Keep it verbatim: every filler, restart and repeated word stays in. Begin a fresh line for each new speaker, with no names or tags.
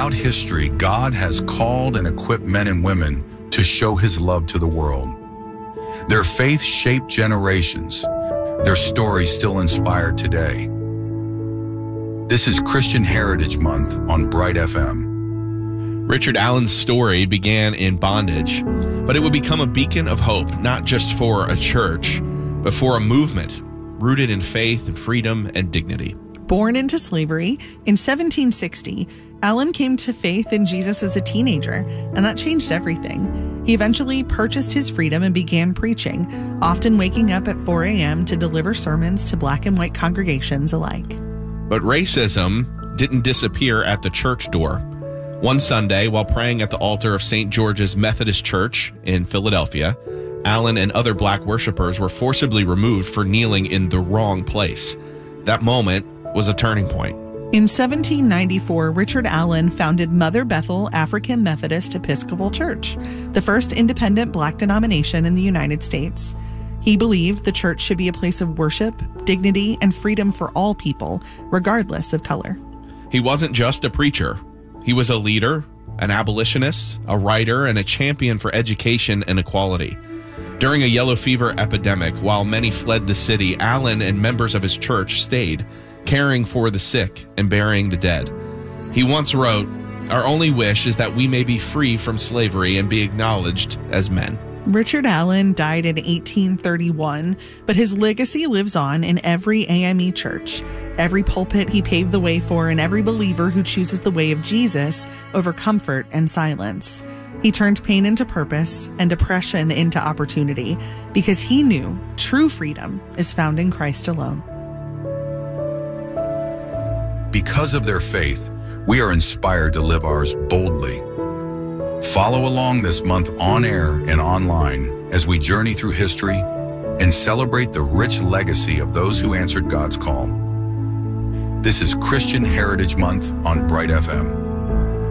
Throughout history, God has called and equipped men and women to show his love to the world. Their faith shaped generations. Their stories still inspire today. This is Christian Heritage Month on Bright F M.
Richard Allen's story began in bondage, but it would become a beacon of hope, not just for a church, but for a movement rooted in faith and freedom and dignity.
Born into slavery in seventeen sixty, Allen came to faith in Jesus as a teenager, and that changed everything. He eventually purchased his freedom and began preaching, often waking up at four a.m. to deliver sermons to black and white congregations alike.
But racism didn't disappear at the church door. One Sunday, while praying at the altar of Saint George's Methodist Church in Philadelphia, Allen and other black worshipers were forcibly removed for kneeling in the wrong place. That moment was a turning point.
In seventeen ninety-four, Richard Allen founded Mother Bethel African Methodist Episcopal Church, the first independent black denomination in the United States. He believed the church should be a place of worship, dignity, and freedom for all people, regardless of color.
He wasn't just a preacher. He was a leader, an abolitionist, a writer, and a champion for education and equality. During a yellow fever epidemic, while many fled the city, Allen and members of his church stayed, caring for the sick and burying the dead. He once wrote, "Our only wish is that we may be free from slavery and be acknowledged as men."
Richard Allen died in eighteen thirty-one, but his legacy lives on in every A M E church, every pulpit he paved the way for, and every believer who chooses the way of Jesus over comfort and silence. He turned pain into purpose and oppression into opportunity because he knew true freedom is found in Christ alone.
Because of their faith, we are inspired to live ours boldly. Follow along this month on air and online as we journey through history and celebrate the rich legacy of those who answered God's call. This is Christian Heritage Month on Bright F M.